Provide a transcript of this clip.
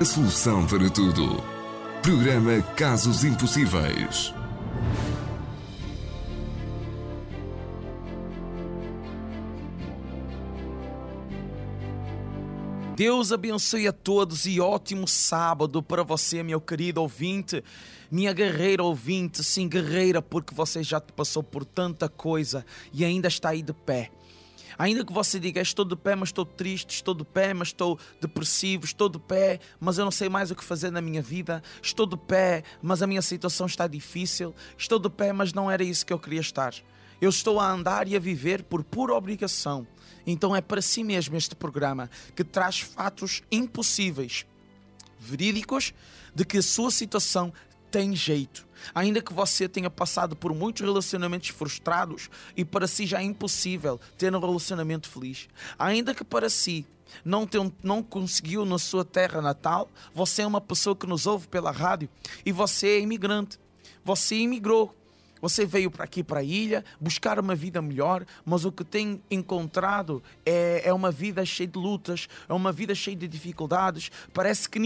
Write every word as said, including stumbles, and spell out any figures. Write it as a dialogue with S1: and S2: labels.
S1: a solução para tudo. Programa Casos Impossíveis.
S2: Deus abençoe a todos e ótimo sábado para você, meu querido ouvinte, minha guerreira ouvinte. Sim, guerreira, porque você já passou por tanta coisa e ainda está aí de pé. Ainda que você diga, estou de pé, mas estou triste, estou de pé, mas estou depressivo, estou de pé, mas eu não sei mais o que fazer na minha vida, estou de pé, mas a minha situação está difícil, estou de pé, mas não era isso que eu queria estar. Eu estou a andar e a viver por pura obrigação. Então é para si mesmo este programa que traz fatos impossíveis, verídicos, de que a sua situação tem jeito. Ainda que você tenha passado por muitos relacionamentos frustrados e para si já é impossível ter um relacionamento feliz. Ainda que para si não, tem, não conseguiu na sua terra natal, você é uma pessoa que nos ouve pela rádio e você é imigrante. Você imigrou. Você veio para aqui, para a ilha, buscar uma vida melhor, mas o que tem encontrado é, é uma vida cheia de lutas, é uma vida cheia de dificuldades. Parece que